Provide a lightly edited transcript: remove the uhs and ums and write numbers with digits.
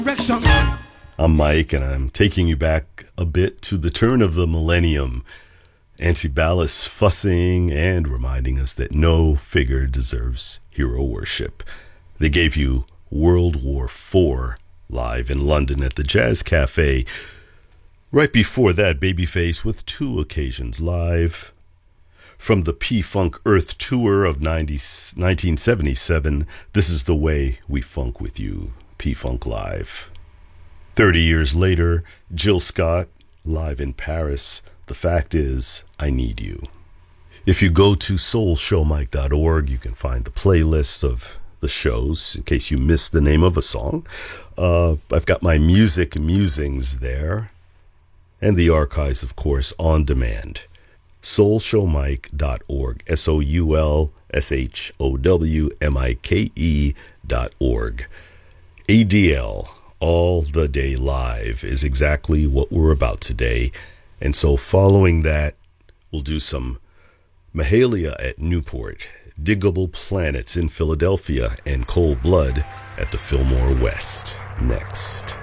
I'm Mike, and I'm taking you back a bit to the turn of the millennium. Antibalas fussing and reminding us that no figure deserves hero worship. They gave you World War IV live in London at the Jazz Cafe. Right before that, Babyface with two occasions live. From the P-Funk Earth Tour of 1977, this is The Way We Funk With You, P-Funk Live. 30 years later, Jill Scott, live in Paris. The Fact Is, I Need You. If you go to soulshowmike.org, you can find the playlist of the shows, in case you missed the name of a song. I've got my music musings there, and the archives, of course, on demand. soulshowmike.org, soulshowmike.org. ADL, All the Day Live, is exactly what we're about today. And so following that, we'll do some Mahalia at Newport, Diggable Planets in Philadelphia, and Cold Blood at the Fillmore West next.